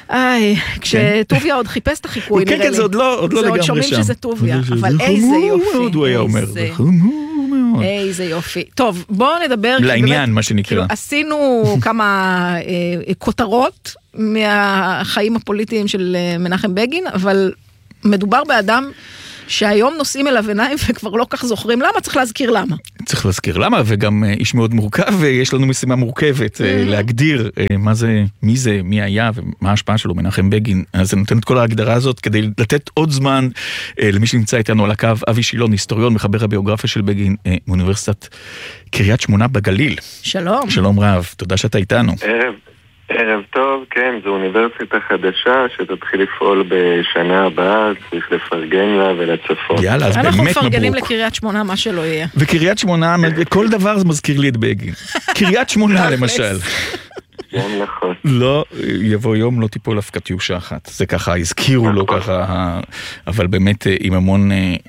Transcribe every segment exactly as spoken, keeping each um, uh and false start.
איי, כשטוביה עוד חיפש את החיקוי, כן, כן, זה עוד לא לגמרי שם. זה עוד שומעים שזה טוביה, אבל איזה יופי. הוא היה אומר, איזה יופי. טוב, בואו נדבר. לעניין, מה שנקרא. עשינו כמה כותרות מהחיים הפוליטיים של מנחם בגין, אבל מדובר באדם שהיום נושאים אליו עיניים וכבר לא כך זוכרים למה, צריך להזכיר למה. צריך להזכיר למה, וגם איש מאוד מורכב, ויש לנו משימה מורכבת להגדיר מה זה, מי זה, מי היה, ומה ההשפעה שלו, מנחם בגין. אז אני נותן את כל ההגדרה הזאת כדי לתת עוד זמן למי שנמצא איתנו על הקו, אבי שילון, היסטוריון, מחבר הביוגרפיה של בגין, מאוניברסיטת קריית שמונה בגליל. שלום. שלום רב, תודה שאתה איתנו. ערב. ערב טוב, כן, זו אוניברסיטה חדשה שתתחיל לפעול בשנה הבאה, צריך לפרגן לה ולצפות. יאללה, אז באמת מברוק. אנחנו מפרגנים לקריית שמונה, מה שלא יהיה. וקריית שמונה, כל דבר זה מזכיר לי את בגין. קריית שמונה למשל. כן, נכון. לא, יבוא יום לא תיפול אף קטיושה אחת. זה ככה, הזכירו לו ככה, אבל באמת עם המון...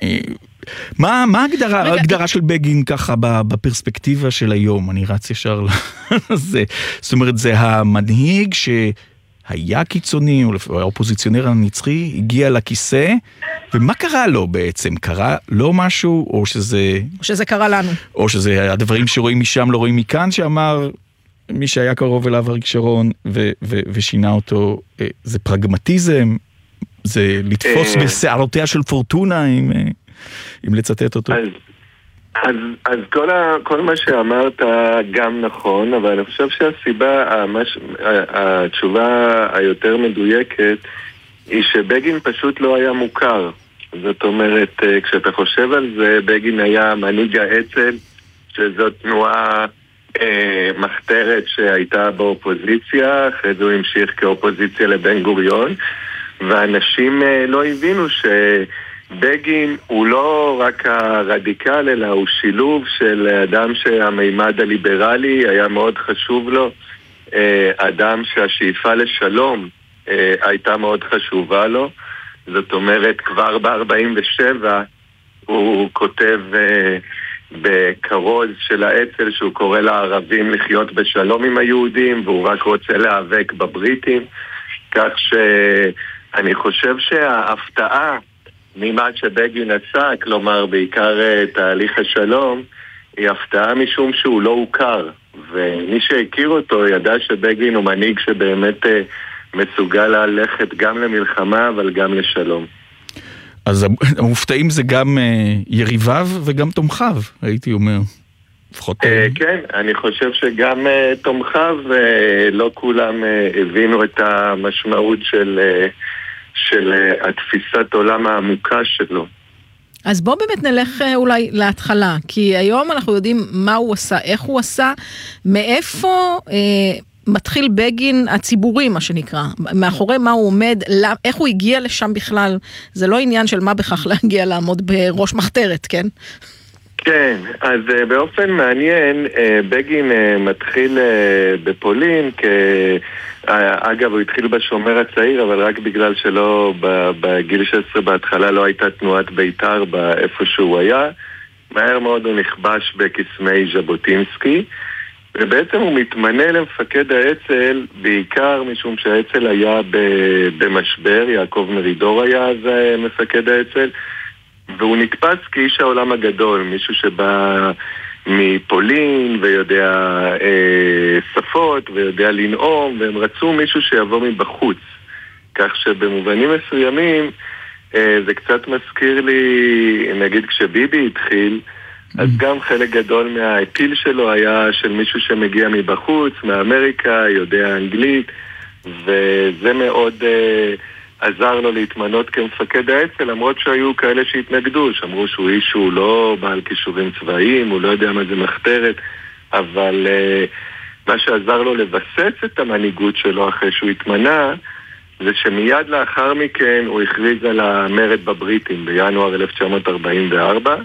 מה, מה ההגדרה, ההגדרה של בגין ככה בפרספקטיבה של היום? אני רץ ישר לזה. זאת אומרת, זה המנהיג שהיה קיצוני, או האופוזיציונר הנצחי, הגיע לכיסא, ומה קרה לו בעצם? קרה לו משהו, או שזה... או שזה קרה לנו. או שזה הדברים שרואים משם, לא רואים מכאן, שאמר מי שהיה קרוב אליו אריק שרון, ו- ו- ושינה אותו, זה פרגמטיזם, זה לתפוס בשערותיה של פורטונה, עם... אם לצטט אותו. אז, אז, אז כל, ה, כל מה שאמרת גם נכון, אבל אני חושב שהסיבה, המש, התשובה היותר מדויקת, היא שבגין פשוט לא היה מוכר. זאת אומרת, כשאתה חושב על זה, בגין היה מנהיג האצ"ל, שזאת תנועה אה, מחתרת שהייתה באופוזיציה, אחרי זה הוא המשיך כאופוזיציה לבן גוריון, ואנשים אה, לא הבינו ש... בגין הוא לא רק הרדיקל, אלא הוא שילוב של אדם שהמימד הליברלי היה מאוד חשוב לו, אדם שהשאיפה לשלום הייתה מאוד חשובה לו. זאת אומרת, כבר ב-ארבעים ושבע הוא כותב בכרוז של האצ"ל שהוא קורא לערבים לחיות בשלום עם היהודים, והוא רק רוצה להיאבק בבריטים. כך שאני חושב שההפתעה ממה שבגין עשה, כלומר בעיקר תהליך השלום, היא הפתעה משום שהוא לא הוכר, ומי שהכיר אותו ידע שבגין הוא מנהיג שבאמת מסוגל ללכת גם למלחמה אבל גם לשלום. אז המופתעים זה גם יריביו וגם תומכיו, הייתי אומר. לפחות... כן, אני חושב שגם תומכיו לא כולם הבינו את המשמעות של... של התפיסת עולם העמוקה שלו. אז בוא באמת נלך אולי להתחלה, כי היום אנחנו יודעים מה הוא עשה, איך הוא עשה, מאיפה אה, מתחיל בגין הציבורי, מה שנקרא, מאחורי מה הוא עומד, לא, איך הוא הגיע לשם בכלל, זה לא עניין של מה בכך להגיע לעמוד בראש מחתרת, כן? כן, אז uh, באופן מעניין, uh, בגין uh, מתחיל uh, בפולין, כ... uh, אגב הוא התחיל בשומר הצעיר, אבל רק בגלל שלא בגיל שש עשרה בהתחלה לא הייתה תנועת בית"ר באיפה שהוא היה, מהר מאוד הוא נכבש בקסמי ז'בוטינסקי, ובעצם הוא מתמנה למפקד האצ"ל בעיקר משום שהאצ"ל היה במשבר, יעקב מרידור היה אז מפקד האצ"ל, והוא נתפס כאיש העולם הגדול, מישהו שבא מפולין ויודע אה, שפות ויודע לנאום, והם רצו מישהו שיבוא מבחוץ. כך שבמובנים מסוימים אה, זה קצת מזכיר לי, נגיד כשביבי התחיל, אז גם חלק גדול מהאפיל שלו היה של מישהו שמגיע מבחוץ, מאמריקה, יודע אנגלית, וזה מאוד... אה, עזר לו להתמנות כמפקד האצ"ל, למרות שהיו כאלה שהתנגדו, שאמרו שהוא איש שהוא לא בעל כישורים צבאיים, הוא לא יודע מה זה מחתרת, אבל uh, מה שעזר לו לבסס את המנהיגות שלו אחרי שהוא התמנה, זה שמיד לאחר מכן הוא הכריז על המרד בבריטים בינואר אלף תשע מאות ארבעים וארבע,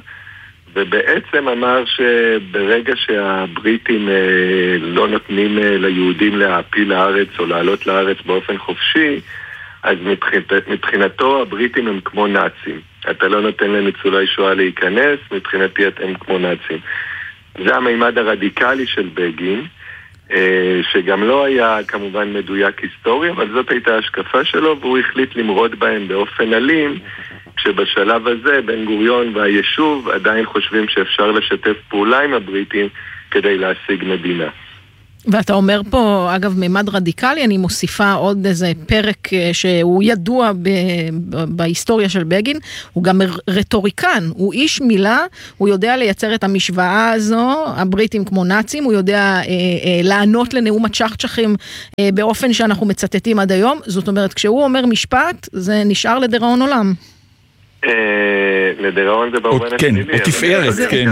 ובעצם אמר שברגע שהבריטים uh, לא נותנים uh, ליהודים להעפיל לארץ או לעלות לארץ באופן חופשי, אז מבחינת, מבחינתו הבריטים הם כמו נאצים. אתה לא נותן לניצולי שואה להיכנס, מבחינתי אתם כמו נאצים. זה המימד הרדיקלי של בגין, שגם לא היה כמובן מדויק היסטורי, אבל זאת הייתה השקפה שלו, והוא החליט למרוד בהם באופן אלים, כשבשלב הזה בן גוריון והיישוב עדיין חושבים שאפשר לשתף פעולה עם הבריטים כדי להשיג מדינה. ואתה אומר פה, אגב, ממד רדיקלי, אני מוסיפה עוד איזה פרק שהוא ידוע ב- בהיסטוריה של בגין, הוא גם רטוריקן, הוא איש מילה, הוא יודע לייצר את המשוואה הזו, הבריטים כמו נאצים, הוא יודע אה, אה, לענות לנאום הצ'חצ'חים אה, באופן שאנחנו מצטטים עד היום, זאת אומרת, כשהוא אומר משפט, זה נשאר לדיראון עולם. לדיראון זה במובן השני. כן, או תפארת, כן.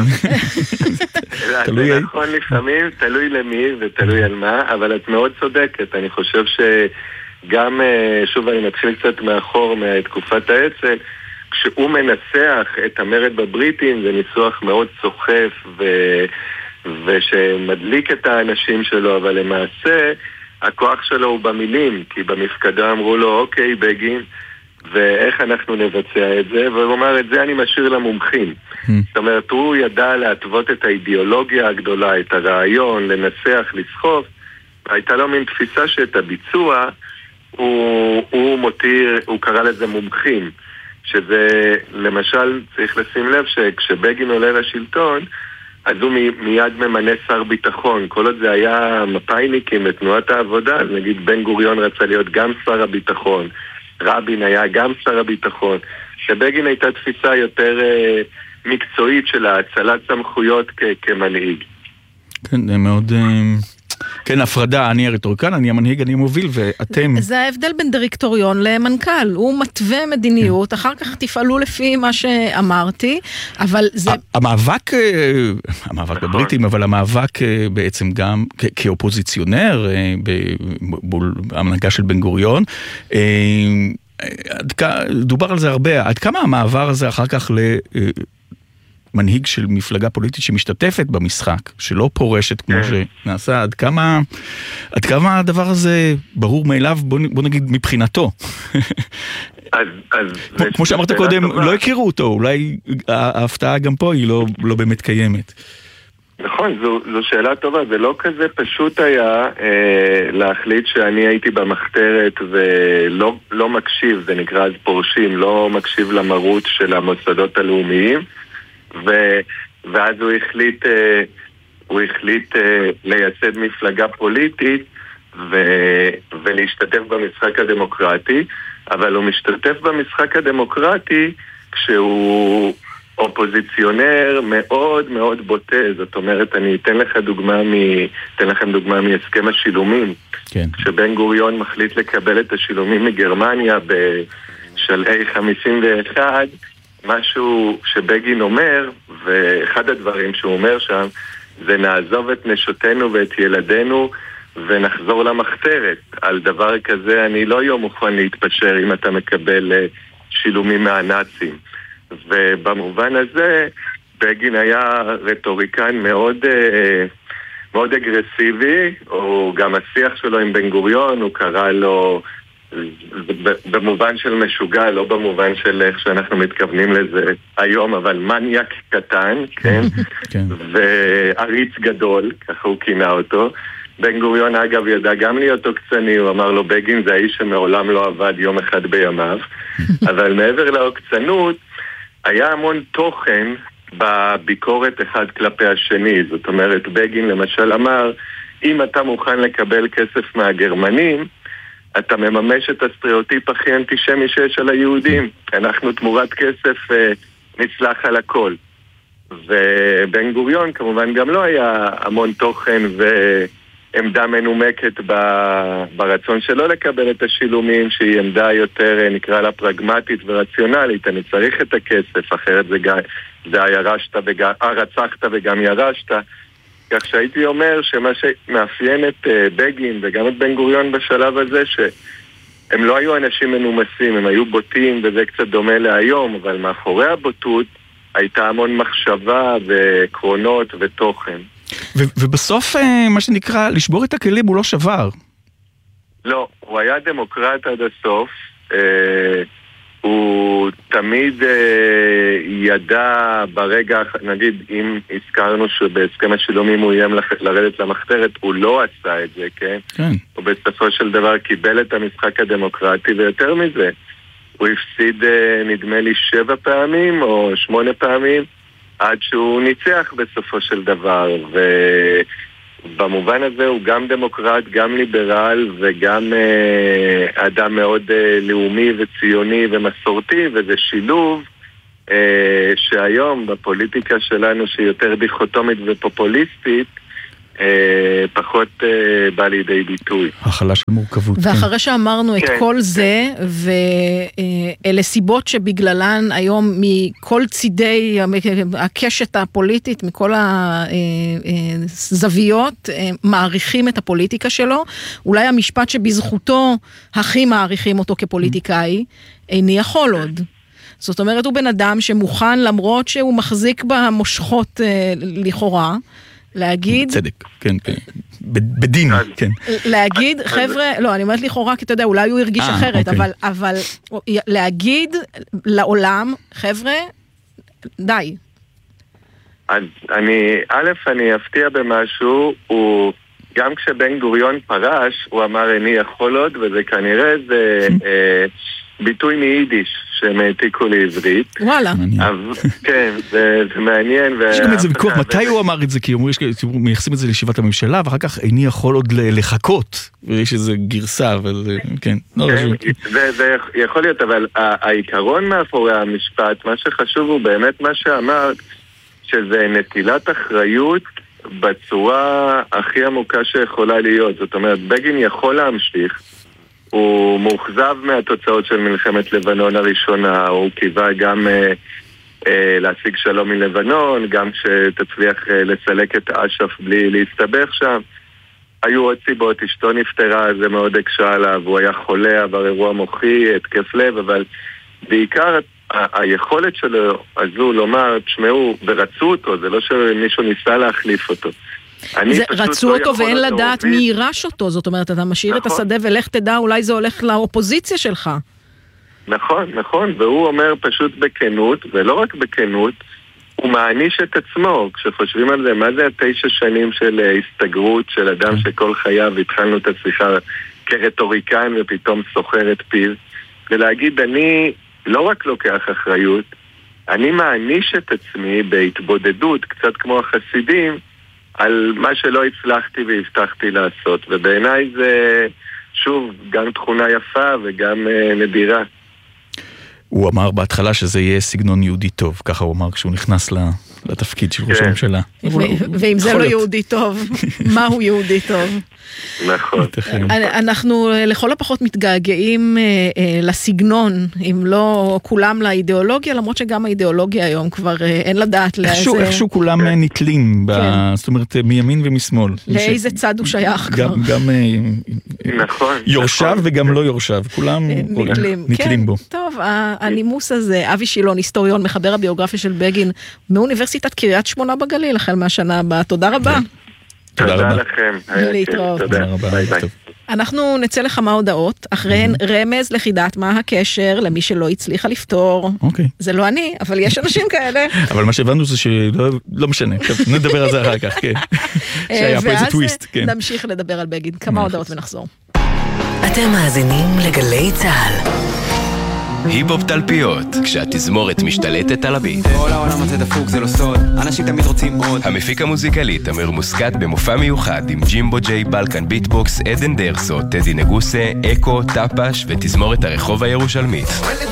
זה נכון לפעמים, תלוי למי ותלוי על מה, אבל את מאוד צודקת. אני חושב שגם, שוב אני מתחיל קצת מאחור מתקופת האצ"ל, כשהוא מנסח את המרד בבריטים, זה ניסוח מאוד סוחף ושמדליק את האנשים שלו, אבל למעשה הכוח שלו הוא במילים, כי במפקדה אמרו לו, אוקיי, בגין, ואיך אנחנו נבצע את זה, והוא אומר, את זה אני משאיר למומחים. זאת אומרת, הוא ידע להתוות את האידיאולוגיה הגדולה, את הרעיון, לנסח, לסחוף, והייתה לו מין תפיסה שאת הביצוע הוא, הוא מותיר, הוא קרא לזה מומחים, שזה, למשל, צריך לשים לב שכשבגין עולה לשלטון, אז הוא מיד ממנה שר ביטחון. כל עוד זה היה מפאיניקים בתנועת העבודה, אז נגיד בן גוריון רצה להיות גם שר הביטחון, רבין היה גם שר הביטחון. שבגין הייתה תפיסה יותר אה, מקצועית של הצלת סמכויות כ- כמנהיג. כן, זה מאוד... אה, כן, הפרדה, אני הרטוריקן, אני המנהיג, אני המוביל, ואתם... זה ההבדל בין דירקטוריון למנכ"ל. הוא מתווה מדיניות, אחר כך תפעלו לפי מה שאמרתי, אבל זה... המאבק, המאבק בבריטים, אבל המאבק בעצם גם כאופוזיציונר, בהנהגה של בן גוריון, דובר על זה הרבה. עד כמה המעבר הזה אחר כך ל... מנהיג של מפלגה פוליטית שמשתתפת במשחק, שלא פורשת כמו שנעשה, עד כמה, עד כמה הדבר הזה ברור מאליו, בוא, בוא נגיד מבחינתו. אז, אז כמו, כמו שאמרת קודם, טובה. לא הכירו אותו, אולי ההפתעה גם פה היא לא, לא באמת קיימת. נכון, זו, זו שאלה טובה, זה לא כזה פשוט היה אה, להחליט שאני הייתי במחתרת ולא לא מקשיב, זה נקרא אז פורשים, לא מקשיב למרות של המוסדות הלאומיים, ו... ואז הוא החליט, הוא החליט לייסד מפלגה פוליטית ו... ולהשתתף במשחק הדמוקרטי, אבל הוא משתתף במשחק הדמוקרטי כשהוא אופוזיציונר מאוד מאוד בוטה. זאת אומרת, אני אתן לך דוגמה מ... אתן לכם דוגמה מהסכם השילומים. כן. שבן גוריון מחליט לקבל את השילומים מגרמניה בשלהי חמישים ואחת, משהו שבגין אומר, ואחד הדברים שהוא אומר שם, זה נעזוב את נשותינו ואת ילדינו ונחזור למחתרת. על דבר כזה אני לא יום מוכן להתפשר אם אתה מקבל שילומים מהנאצים. ובמובן הזה בגין היה רטוריקן מאוד, מאוד אגרסיבי, או גם השיח שלו עם בן גוריון, הוא קרא לו... במובן של משוגע, לא במובן של איך שאנחנו מתכוונים לזה היום, אבל מניאק קטן, כן? ועריץ גדול, ככה הוא כינה אותו. בן גוריון אגב ידע גם להיות עוקצני, הוא אמר לו בגין זה האיש שמעולם לא עבד יום אחד בימיו, אבל מעבר לעוקצנות היה המון תוכן בביקורת אחד כלפי השני. זאת אומרת, בגין למשל אמר, אם אתה מוכן לקבל כסף מהגרמנים, אתה מממש את הסטריאוטיפ הכי אנטישמי שיש על היהודים. אנחנו תמורת כסף אה, נצלח על הכל. ובן גוריון כמובן גם לא היה המון תוכן ועמדה מנומקת ברצון שלו לקבל את השילומים, שהיא עמדה יותר, נקרא לה פרגמטית ורציונלית. אני צריך את הכסף, אחרת זה, זה הירשת וגם, הרצחת וגם ירשת. כך שהייתי אומר שמה שמאפיין את בגין וגם את בן גוריון בשלב הזה, שהם לא היו אנשים מנומסים, הם היו בוטים, וזה קצת דומה להיום, אבל מאחורי הבוטות הייתה המון מחשבה ועקרונות ותוכן. ו- ובסוף, מה שנקרא, לשבור את הכלים הוא לא שבר. לא, הוא היה דמוקרט עד הסוף, הוא תמיד אה, ידע ברגע, נגיד אם הזכרנו שבהסכם השילום אם הוא איים לרדת למחתרת, הוא לא עשה את זה, כן? כן. הוא בסופו של דבר קיבל את המשחק הדמוקרטי, ויותר מזה, הוא הפסיד אה, נדמה לי שבע פעמים או שמונה פעמים, עד שהוא ניצח בסופו של דבר, ובמובן הזה הוא גם דמוקרט, גם ליברל וגם אה, אדם מאוד אה, לאומי וציוני ומסורתי, וזה שילוב אה, שהיום בפוליטיקה שלנו שהיא יותר דיכוטומית ופופוליסטית, אה, פחות אה, בא לידי ביטוי. החלה של מורכבות. ואחרי כן. שאמרנו את כן. כל זה, ואלה סיבות שבגללן היום מכל צידי הקשת הפוליטית, מכל הזוויות, מעריכים את הפוליטיקה שלו, אולי המשפט שבזכותו הכי מעריכים אותו כפוליטיקאי, איני יכול עוד. זאת אומרת, הוא בן אדם שמוכן, למרות שהוא מחזיק במושכות לכאורה, להגיד... צדק, כן, כן. בדין, כן. להגיד, חבר'ה, לא, אני אומרת לכאורה, כי אתה יודע, אולי הוא הרגיש אחרת, אבל, אבל להגיד לעולם, חבר'ה, די. אז אני, א', אני אפתיע במשהו, הוא, גם כשבן גוריון פרש, הוא אמר, אני יכול עוד, וזה כנראה זה אה, ביטוי מיידיש, שהם העתיקו לעברית. וואלה. כן, זה מעניין. יש גם איזה ויכוח, מתי הוא אמר את זה? כי מייחסים את זה לישיבת הממשלה, ואחר כך איני יכול עוד לחכות, ויש איזו גרסה, וזה, כן. זה יכול להיות, אבל העיקרון מאחורי המשפט, מה שחשוב הוא באמת מה שאמרת, שזה נטילת אחריות בצורה הכי עמוקה שיכולה להיות. זאת אומרת, בגין יכול להמשיך, הוא מוחזב מהתוצאות של מלחמת לבנון הראשונה, הוא קיווה גם אה, אה, להשיג שלום מלבנון, גם שתצליח אה, לסלק את אש"ף בלי להסתבך שם. היו עוד סיבות, אשתו נפטרה, זה מאוד הקשה עליו, הוא היה חולה, עבר אירוע מוחי, התקף לב, אבל בעיקר ה- היכולת שלו הזו לומר, תשמעו, ורצו אותו, זה לא שמישהו ניסה להחליף אותו. זה, רצו אותו ואין לדעת מי יירש אותו, זאת אומרת, אתה משאיר נכון. את השדה ולך תדע, אולי זה הולך לאופוזיציה שלך. נכון, נכון, והוא אומר פשוט בכנות, ולא רק בכנות, הוא מעניש את עצמו, כשחושבים על זה, מה זה התשע שנים של הסתגרות של אדם שכל חייו, התחלנו את השיחה כרטוריקן ופתאום סוחר את פיו, ולהגיד, אני לא רק לוקח אחריות, אני מעניש את עצמי בהתבודדות, קצת כמו החסידים, על מה שלא הצלחתי והבטחתי לעשות, ובעיניי זה שוב גם תכונה יפה וגם uh, נדירה. הוא אמר בהתחלה שזה יהיה סגנון יהודי טוב, ככה הוא אמר כשהוא נכנס לתפקיד של ראש הממשלה. ואם זה לא יהודי טוב, מהו יהודי טוב? נכון. אנחנו לכל הפחות מתגעגעים לסגנון, אם לא כולם לאידיאולוגיה, למרות שגם האידיאולוגיה היום כבר אין לדעת לאיזה... איכשהו כולם נתלים, זאת אומרת מימין ומשמאל. לאיזה צד הוא שייך כבר. גם יורשיו וגם לא יורשיו, כולם נתלים בו. טוב, הנימוס הזה, אבי שילון, היסטוריון, מחבר הביוגרפיה של בגין, מאוניברסיטת קריית שמונה בגליל, החל מהשנה הבאה. תודה רבה. תודה לכם. להתראות. תודה רבה. אנחנו נצא לכמה הודעות, אחריהן רמז לחידת מה הקשר למי שלא הצליחה לפתור. זה לא אני, אבל יש אנשים כאלה. אבל מה שהבנו זה שלא משנה, נדבר על זה אחר כך, כן. שהיה פה איזה טוויסט, כן. ואז נמשיך לדבר על בגין. כמה הודעות ונחזור. אתם מאזינים לגלי צהל. היפ-הופ תלפיות, כשהתזמורת משתלטת על הביט. כל העולם הזה דפוק, זה לא סוד, אנשים תמיד רוצים עוד. המפיק המוזיקלי תמיר מוסקת במופע מיוחד עם ג'ימבו ג'יי, בלקן ביטבוקס, עדן דרסו, טדי נגוסה, אקו, טפש ותזמורת הרחוב הירושלמית.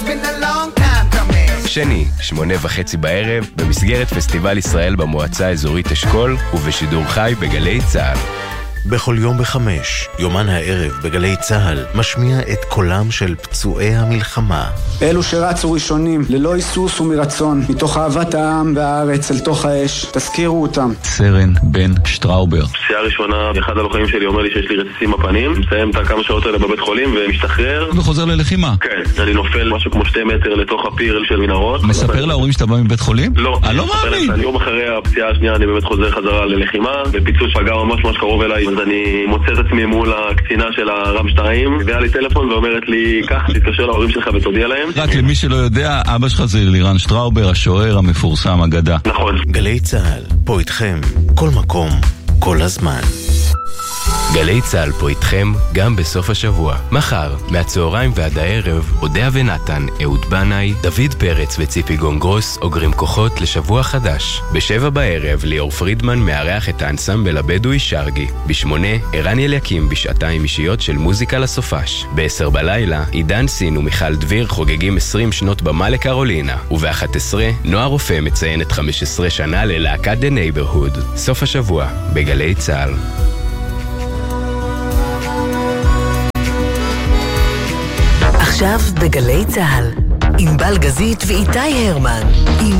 שני, שמונה וחצי בערב, במסגרת פסטיבל ישראל במועצה האזורית אשכול ובשידור חי בגלי צהל. בכל יום בחמש, יומן הערב בגלי צהל, משמיע את קולם של פצועי המלחמה. אלו שרצו ראשונים, ללא היסוס ומרצון, מתוך אהבת העם והארץ אל תוך האש, תזכירו אותם. סרן בן שטראובר. פציעה ראשונה, אחד הלוחמים שלי אומר לי שיש לי רסיסים בפנים, מסיים את הכמה שעות האלה בבית חולים ומשתחרר. וחוזר ללחימה? כן, אני נופל משהו כמו שתי מטר לתוך הפיר של מנהרות. מספר להורים שאתה בא מבית חולים? לא. אני לא מאמין. יום אחרי הפציעה השנייה אני באמת חוזר חזרה ללחימה, ופיצוץ פגע ממש ממש קרוב אליי אז אני מוצא את עצמי מול הקצינה של הרם שתיים, והיה לי טלפון ואומרת לי, כך, תתקשר להורים שלך ותודיע להם. רק למי שלא יודע, אבא שלך זה לירן שטראובר, השוער המפורסם, אגדה. נכון. גלי צהל, פה איתכם, כל מקום, כל הזמן. גלי צהל פה איתכם גם בסוף השבוע. מחר, מהצהריים ועד הערב, אודיה ונתן, אהוד בנאי, דוד פרץ וציפי גונגרוס אוגרים כוחות לשבוע חדש. בשבע בערב, ליאור פרידמן מארח את האנסמבל הבדואי שרגי. בשמונה, ערן אליקים בשעתיים אישיות של מוזיקה לסופש. בעשר בלילה, עידן סין ומיכל דביר חוגגים עשרים שנות במה לקרולינה. ובאחת עשרה, נועה רופא מציין את חמש עשרה שנה ללהקת The Neighborhood. סוף השבוע, בגלי צהל. עכשיו בגלי צהל, עם בל גזית ואיתי הרמן.